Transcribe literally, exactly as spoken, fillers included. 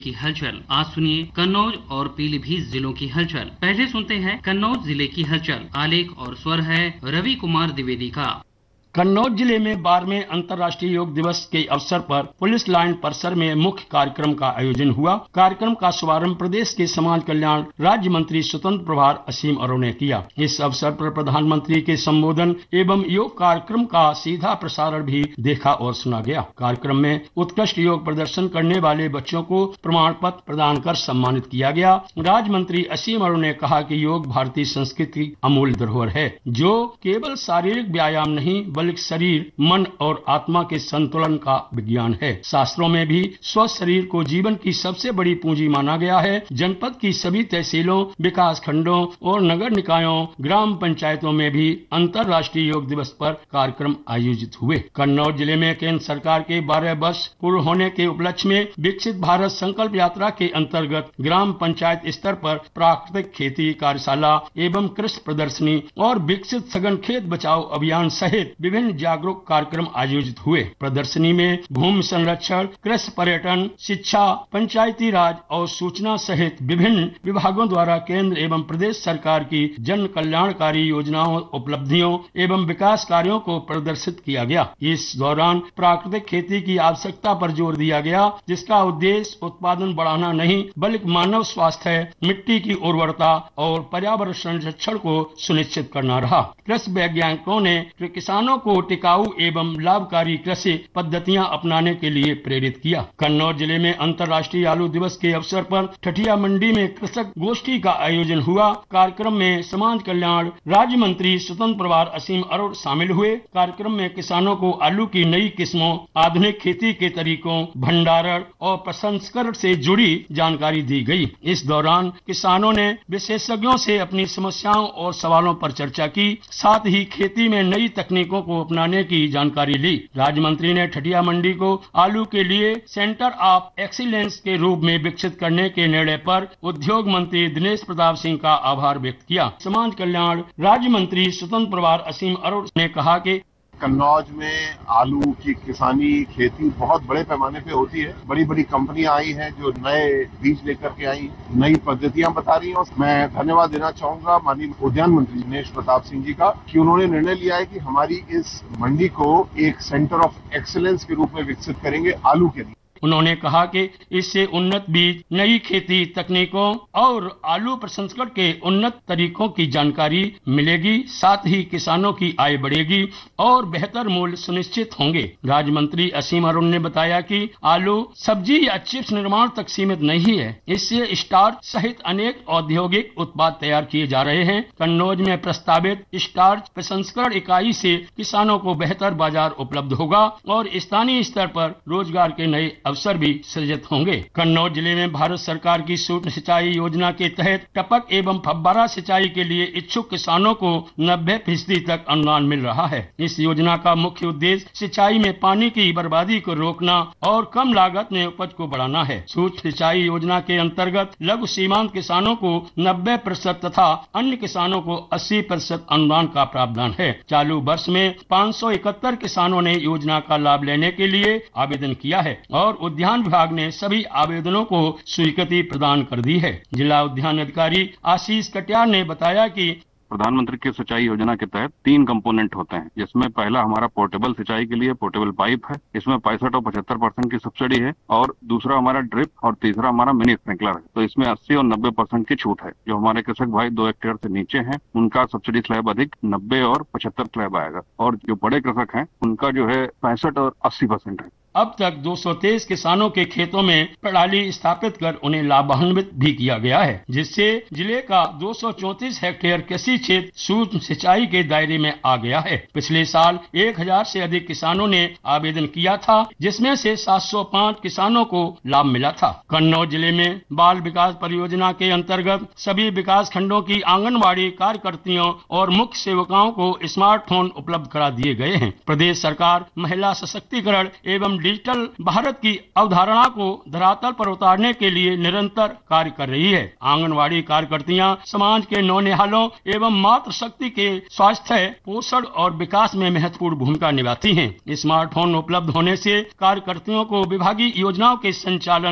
की हलचल। आज सुनिए कन्नौज और पीलीभीत जिलों की हलचल। पहले सुनते हैं कन्नौज जिले की हलचल। आलेख और स्वर है रवि कुमार द्विवेदी का। कन्नौज जिले में बारहवें अंतर्राष्ट्रीय योग दिवस के अवसर पर पुलिस लाइन परिसर में मुख्य कार्यक्रम का आयोजन हुआ। कार्यक्रम का शुभारंभ प्रदेश के समाज कल्याण राज्य मंत्री स्वतंत्र प्रभार असीम अरोड़ ने किया। इस अवसर पर प्रधानमंत्री के संबोधन एवं योग कार्यक्रम का सीधा प्रसारण भी देखा और सुना गया। कार्यक्रम में उत्कृष्ट योग प्रदर्शन करने वाले बच्चों को प्रमाण पत्र प्रदान कर सम्मानित किया गया। राज्य मंत्री असीम अरोड़ ने कहा कि योग भारतीय संस्कृति की अमूल्य धरोहर है, जो केवल शारीरिक व्यायाम नहीं बल्कि शरीर, मन और आत्मा के संतुलन का विज्ञान है। शास्त्रों में भी स्वस्थ शरीर को जीवन की सबसे बड़ी पूंजी माना गया है। जनपद की सभी तहसीलों, विकास खंडों और नगर निकायों, ग्राम पंचायतों में भी अंतर्राष्ट्रीय योग दिवस पर कार्यक्रम आयोजित हुए। कन्नौज जिले में केंद्र सरकार के बारह वर्ष पूर्ण होने के उपलक्ष्य में विकसित भारत संकल्प यात्रा के अंतर्गत ग्राम पंचायत स्तर पर प्राकृतिक खेती कार्यशाला एवं कृषि प्रदर्शनी और विकसित सघन खेत बचाओ अभियान सहित विभिन्न जागरूक कार्यक्रम आयोजित हुए। प्रदर्शनी में भूमि संरक्षण, कृषि पर्यटन, शिक्षा, पंचायती राज और सूचना सहित विभिन्न विभागों द्वारा केंद्र एवं प्रदेश सरकार की जन कल्याणकारी योजनाओं, उपलब्धियों एवं विकास कार्यों को प्रदर्शित किया गया। इस दौरान प्राकृतिक खेती की आवश्यकता पर जोर दिया गया, जिसका उद्देश्य उत्पादन बढ़ाना नहीं बल्कि मानव स्वास्थ्य, मिट्टी की उर्वरता और पर्यावरण संरक्षण को सुनिश्चित करना रहा। कृषि वैज्ञानिकों ने किसानों को टिकाऊ एवं लाभकारी कृषि पद्धतियां अपनाने के लिए प्रेरित किया। कन्नौज जिले में अंतर्राष्ट्रीय आलू दिवस के अवसर पर ठठिया मंडी में कृषक गोष्ठी का आयोजन हुआ। कार्यक्रम में समाज कल्याण राज्य मंत्री स्वतंत्र प्रभार असीम अरोड़ शामिल हुए। कार्यक्रम में किसानों को आलू की नई किस्मों, आधुनिक खेती के तरीकों, भंडारण और प्रसंस्करण से जुड़ी जानकारी दी गई। इस दौरान किसानों ने विशेषज्ञों से अपनी समस्याओं और सवालों पर चर्चा की, साथ ही खेती में नई तकनीकों को अपनाने की जानकारी ली। राज्य मंत्री ने ठठिया मंडी को आलू के लिए सेंटर ऑफ एक्सीलेंस के रूप में विकसित करने के निर्णय पर उद्योग मंत्री दिनेश प्रताप सिंह का आभार व्यक्त किया। समाज कल्याण राज्य मंत्री स्वतंत्र प्रभार असीम अरोड़ ने कहा कि कन्नौज में आलू की किसानी खेती बहुत बड़े पैमाने पे होती है। बड़ी बड़ी कंपनियां आई हैं जो नए बीज लेकर के आई, नई पद्धतियां बता रही हैं। मैं धन्यवाद देना चाहूंगा माननीय उद्यान मंत्री दिनेश प्रताप सिंह जी का कि उन्होंने निर्णय लिया है कि हमारी इस मंडी को एक सेंटर ऑफ एक्सीलेंस के रूप में विकसित करेंगे आलू के लिए। उन्होंने कहा कि इससे उन्नत बीज, नई खेती तकनीकों और आलू प्रसंस्करण के उन्नत तरीकों की जानकारी मिलेगी, साथ ही किसानों की आय बढ़ेगी और बेहतर मूल्य सुनिश्चित होंगे। राज्य मंत्री असीम अरोड़ ने बताया कि आलू सब्जी या चिप्स निर्माण तक सीमित नहीं है, इससे स्टार्च सहित अनेक औद्योगिक उत्पाद तैयार किए जा रहे हैं। कन्नौज में प्रस्तावित स्टार्च प्रसंस्करण इकाई से किसानों को बेहतर बाजार उपलब्ध होगा और स्थानीय स्तर पर रोजगार के नए अवसर भी सृजित होंगे। कन्नौज जिले में भारत सरकार की सूक्ष्म सिंचाई योजना के तहत टपक एवं फव्वारा सिंचाई के लिए इच्छुक किसानों को नब्बे फीसदी तक अनुदान मिल रहा है। इस योजना का मुख्य उद्देश्य सिंचाई में पानी की बर्बादी को रोकना और कम लागत में उपज को बढ़ाना है। सूक्ष्म सिंचाई योजना के अंतर्गत लघु सीमांत किसानों को नब्बे प्रतिशत तथा अन्य किसानों को अस्सी प्रतिशत अनुदान का प्रावधान है। चालू वर्ष में पाँच सौ इकहत्तर किसानों ने योजना का लाभ लेने के लिए आवेदन किया है और उद्यान विभाग ने सभी आवेदनों को स्वीकृति प्रदान कर दी है। जिला उद्यान अधिकारी आशीष कटियार ने बताया कि प्रधानमंत्री की सिंचाई योजना के तहत तीन कंपोनेंट होते हैं, जिसमें पहला हमारा पोर्टेबल सिंचाई के लिए पोर्टेबल पाइप है, इसमें पैंसठ और पचहत्तर परसेंट की सब्सिडी है, और दूसरा हमारा ड्रिप और तीसरा हमारा मिनी स्प्रिंकलर है। तो इसमें अस्सी और नब्बे परसेंट की छूट है। जो हमारे कृषक भाई दो हेक्टेयर से नीचे हैं उनका सब्सिडी स्लैब अधिक नब्बे और पचहत्तर स्लैब आएगा, और जो बड़े कृषक हैं उनका जो है पैंसठ और अस्सी परसेंट है। अब तक दो सौ तेईस किसानों के खेतों में प्रणाली स्थापित कर उन्हें लाभान्वित भी किया गया है, जिससे जिले का दो सौ चौंतीस हेक्टेयर कृषि क्षेत्र सूक्ष्म सिंचाई के दायरे में आ गया है। पिछले साल एक हजार से अधिक किसानों ने आवेदन किया था, जिसमें से सात सौ पाँच किसानों को लाभ मिला था। कन्नौज जिले में बाल विकास परियोजना के अंतर्गत सभी विकास खंडों की आंगनबाड़ी कार्यकर्तियों और मुख्य सेविकाओं को स्मार्टफोन उपलब्ध करा दिए गए हैं। प्रदेश सरकार महिला सशक्तिकरण एवं डिजिटल भारत की अवधारणा को धरातल पर उतारने के लिए निरंतर कार्य कर रही है। आंगनवाड़ी कार्यकर्तियां समाज के नौनिहालों एवं मातृ शक्ति के स्वास्थ्य, पोषण और विकास में महत्वपूर्ण भूमिका निभाती हैं। स्मार्टफोन उपलब्ध होने से कार्यकर्तियों को विभागीय योजनाओं के संचालन